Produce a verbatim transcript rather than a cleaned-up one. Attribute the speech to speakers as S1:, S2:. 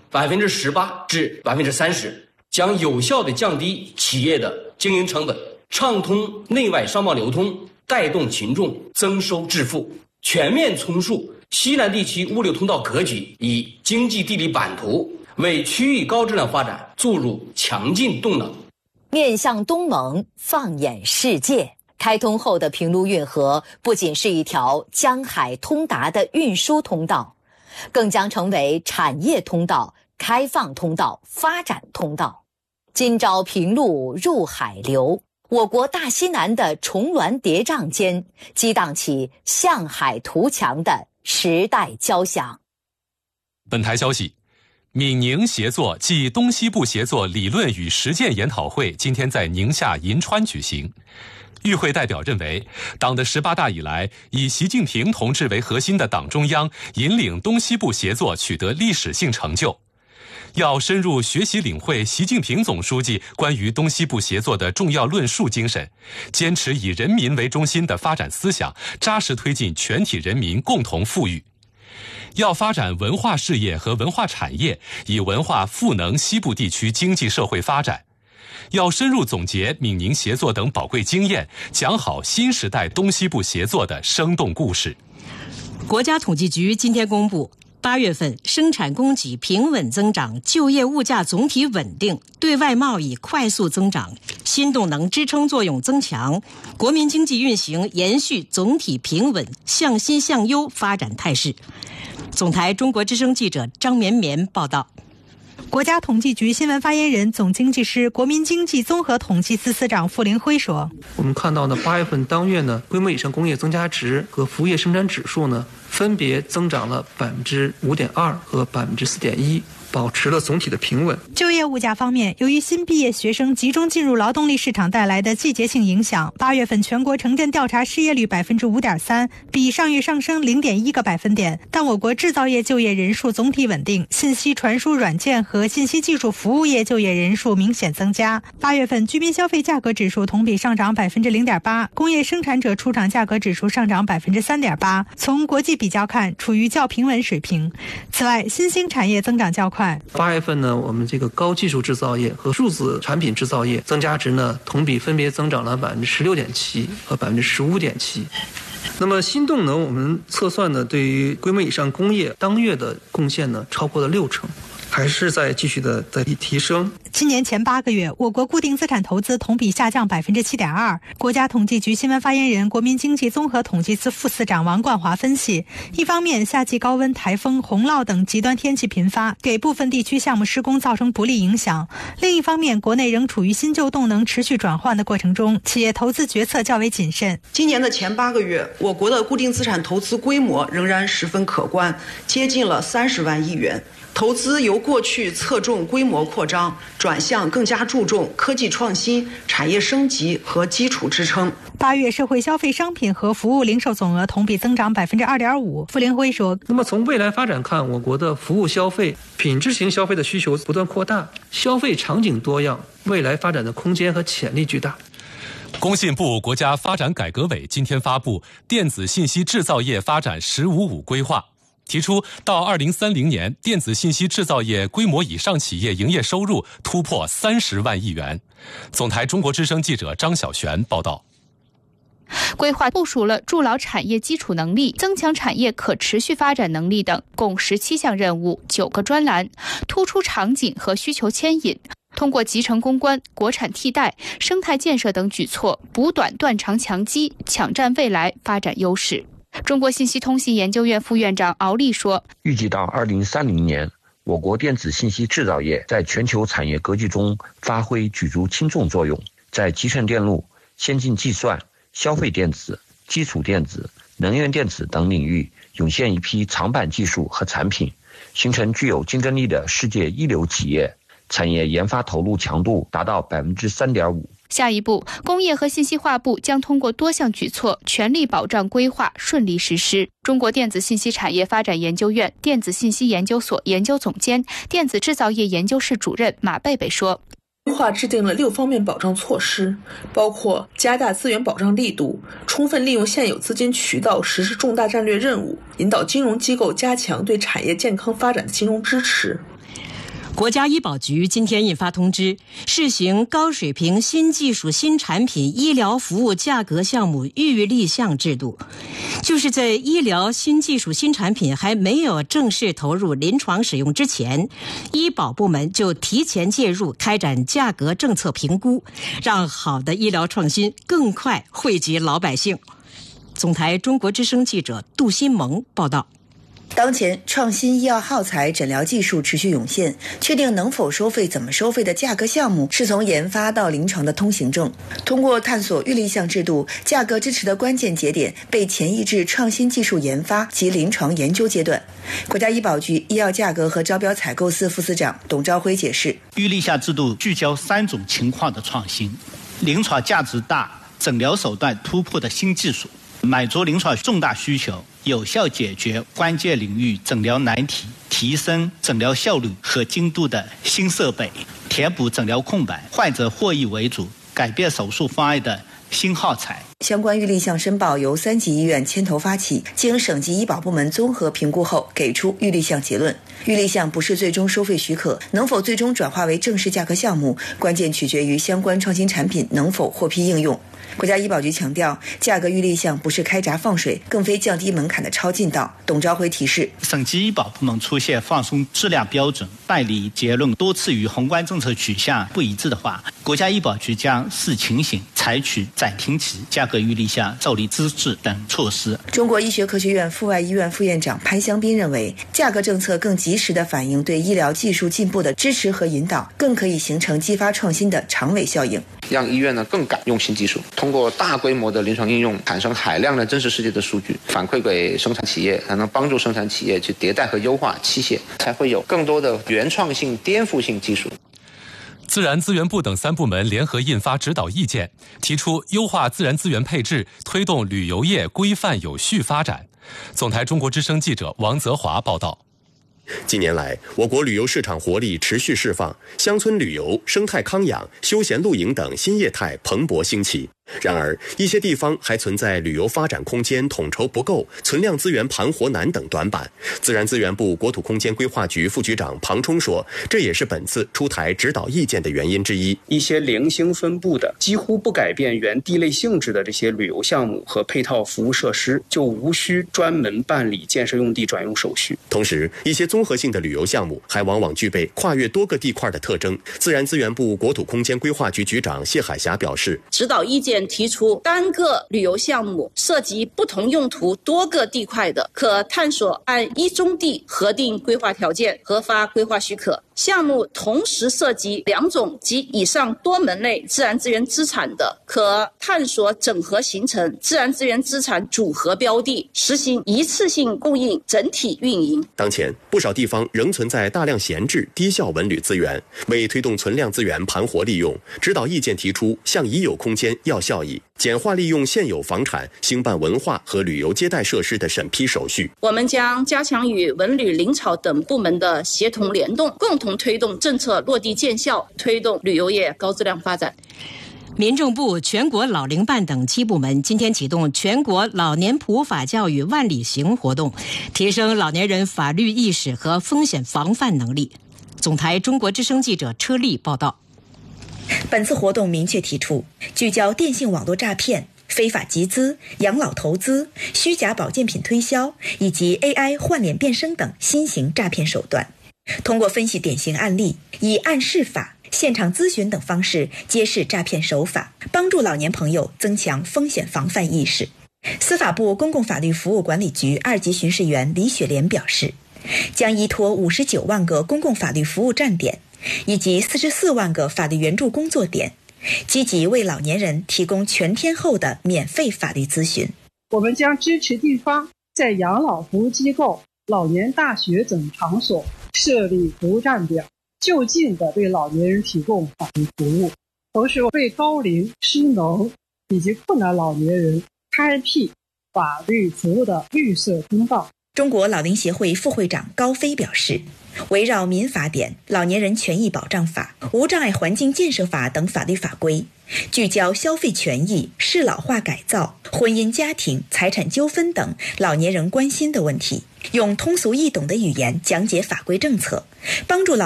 S1: 百分之十八至百分之三十，将有效地降低企业的经营成本，畅通内外商贸流通，带动群众增收致富，全面重塑西南地区物流通道格局与经济地理版图，为区域高质量发展注入强劲动能。
S2: 面向东盟，放眼世界，开通后的平陆运河不仅是一条江海通达的运输通道，更将成为产业通道、开放通道、发展通道。今朝平陆入海流，我国大西南的重峦叠嶂间，激荡起向海图强的时代交响。
S3: 本台消息，闽宁协作暨东西部协作理论与实践研讨会今天在宁夏银川举行。与会代表认为，党的十八大以来，以习近平同志为核心的党中央引领东西部协作取得历史性成就。要深入学习领会习近平总书记关于东西部协作的重要论述精神，坚持以人民为中心的发展思想，扎实推进全体人民共同富裕。要发展文化事业和文化产业，以文化赋能西部地区经济社会发展。要深入总结闽宁协作等宝贵经验，讲好新时代东西部协作的生动故事。
S4: 国家统计局今天公布，八月份生产供给平稳增长，就业物价总体稳定，对外贸易快速增长，新动能支撑作用增强，国民经济运行延续总体平稳、向新向优发展态势。总台中国之声记者张绵绵报道。
S5: 国家统计局新闻发言人、总经济师、国民经济综合统计司司长傅林辉说：“
S6: 我们看到呢，八月份当月呢，规模以上工业增加值和服务业生产指数呢，分别增长了百分之五点二和百分之四点一。”保持了总体的平稳。
S5: 就业物价方面，由于新毕业学生集中进入劳动力市场带来的季节性影响，八月份全国城镇调查失业率百分之五点三，比上月上升零点一个百分点。但我国制造业就业人数总体稳定，信息传输软件和信息技术服务业就业人数明显增加。八月份居民消费价格指数同比上涨百分之零点八，工业生产者出厂价格指数上涨百分之三点八。从国际比较看，处于较平稳水平。此外，新兴产业增长较快。
S6: 八月份呢，我们这个高技术制造业和数字产品制造业增加值呢，同比分别增长了百分之十六点七和百分之十五点七。那么新动能，我们测算呢，对于规模以上工业当月的贡献呢，超过了六成。还是在继续的在提升。
S5: 今年前八个月，我国固定资产投资同比下降百分之七点二。国家统计局新闻发言人、国民经济综合统计司副司长王冠华分析，一方面，夏季高温、台风、洪涝等极端天气频发，给部分地区项目施工造成不利影响；另一方面，国内仍处于新旧动能持续转换的过程中，企业投资决策较为谨慎。
S7: 今年的前八个月，我国的固定资产投资规模仍然十分可观，接近了三十万亿元。投资由过去侧重规模扩张，转向更加注重科技创新、产业升级和基础支撑。
S5: 八月社会消费商品和服务零售总额同比增长百分之二点五。傅林辉说：“
S6: 那么从未来发展看，我国的服务消费、品质型消费的需求不断扩大，消费场景多样，未来发展的空间和潜力巨大。”
S3: 工信部国家发展改革委今天发布《电子信息制造业发展“十五五”规划》。提出，到二零三零年，电子信息制造业规模以上企业营业收入突破三十万亿元。总台中国之声记者张小璇报道。
S8: 规划部署了筑牢产业基础能力、增强产业可持续发展能力等共十七项任务、九个专栏，突出场景和需求牵引。通过集成攻关、国产替代、生态建设等举措，补短断长强基，抢占未来发展优势。中国信息通信研究院副院长敖立说：“
S9: 预计到二零三零年，我国电子信息制造业在全球产业格局中发挥举足轻重作用，在集成电路、先进计算、消费电子、基础电子、能源电子等领域涌现一批长板技术和产品，形成具有竞争力的世界一流企业，产业研发投入强度达到百分之三点五。”
S8: 下一步，工业和信息化部将通过多项举措，全力保障规划顺利实施。中国电子信息产业发展研究院电子信息研究所研究总监、电子制造业研究室主任马贝贝说：“
S10: 规划制定了六方面保障措施，包括加大资源保障力度，充分利用现有资金渠道实施重大战略任务，引导金融机构加强对产业健康发展的金融支持。”
S4: 国家医保局今天印发通知，试行高水平新技术新产品医疗服务价格项目预立项制度，就是在医疗新技术新产品还没有正式投入临床使用之前，医保部门就提前介入开展价格政策评估，让好的医疗创新更快惠及老百姓。总台中国之声记者杜新萌报道。
S11: 当前创新医药耗材诊疗技术持续涌现，确定能否收费、怎么收费的价格项目是从研发到临床的通行证。通过探索预立项制度，价格支持的关键节点被前移至创新技术研发及临床研究阶段。国家医保局医药价格和招标采购司副司长董朝辉解释，
S12: 预立项制度聚焦三种情况的创新：临床价值大、诊疗手段突破的新技术，满足临床重大需求，有效解决关键领域诊疗难题，提升诊疗效率和精度的新设备，填补诊疗空白，患者获益为主，改变手术方案的新耗材。
S11: 相关预立项申报由三级医院牵头发起，经省级医保部门综合评估后给出预立项结论。预立项不是最终收费许可，能否最终转化为正式价格项目，关键取决于相关创新产品能否获批应用。国家医保局强调，价格预立项不是开闸放水，更非降低门槛的超近道。董朝辉提示，
S12: 省级医保部门出现放松质量标准、办理结论多次与宏观政策取向不一致的话，国家医保局将视情形采取暂停期价格预立项照例资质等措施。
S11: 中国医学科学院附外医院副院长潘香斌认为，价格政策更及时地反映对医疗技术进步的支持和引导，更可以形成激发创新的长尾效应，
S13: 让医院呢更敢用新技术，通过大规模的临床应用，产生海量的真实世界的数据，反馈给生产企业，才能帮助生产企业去迭代和优化器械，才会有更多的原创性、颠覆性技术。
S3: 自然资源部等三部门联合印发指导意见，提出优化自然资源配置，推动旅游业规范有序发展。总台中国之声记者王泽华报道。
S14: 近年来，我国旅游市场活力持续释放，乡村旅游、生态康养、休闲露营等新业态蓬勃兴起。然而，一些地方还存在旅游发展空间统筹不够、存量资源盘活难等短板。自然资源部国土空间规划局副局长庞冲说，这也是本次出台指导意见的原因之一。
S15: 一些零星分布的、几乎不改变原地类性质的这些旅游项目和配套服务设施，就无需专门办理建设用地转用手续。
S14: 同时，一些综合性的旅游项目还往往具备跨越多个地块的特征。自然资源部国土空间规划局局长谢海霞表示，
S16: 指导意见提出，单个旅游项目涉及不同用途多个地块的，可探索按一中地核定规划条件核发规划许可。项目同时涉及两种及以上多门类自然资源资产的，可探索整合形成自然资源资产组合标的，实行一次性供应整体运营。
S14: 当前，不少地方仍存在大量闲置、低效文旅资源，为推动存量资源盘活利用，指导意见提出，向已有空间要效益，简化利用现有房产兴办文化和旅游接待设施的审批手续。
S16: 我们将加强与文旅、林草等部门的协同联动，共同推动政策落地见效，推动旅游业高质量发展。
S4: 民政部、全国老龄办等七部门今天启动全国老年普法教育万里行活动，提升老年人法律意识和风险防范能力。总台中国之声记者车丽报道。
S11: 本次活动明确提出，聚焦电信网络诈骗、非法集资、养老投资、虚假保健品推销以及 A I 换脸变声等新型诈骗手段，通过分析典型案例，以案示法、现场咨询等方式揭示诈骗手法，帮助老年朋友增强风险防范意识。司法部公共法律服务管理局二级巡视员李雪莲表示，将依托五十九万个公共法律服务站点以及四十四万个法律援助工作点，积极为老年人提供全天候的免费法律咨询。
S17: 我们将支持地方在养老服务机构、老年大学等场所设立服务站点，就近的为老年人提供法律服务，同时为高龄、失能以及困难老年人开辟法律服务的绿色通道。
S11: 中国老龄协会副会长高飞表示，围绕民法典、老年人权益保障法、无障碍环境建设法等法律法规，聚焦消费权益、适老化改造、婚姻家庭、财产纠纷等老年人关心的问题，用通俗易懂的语言讲解法规政策，帮助老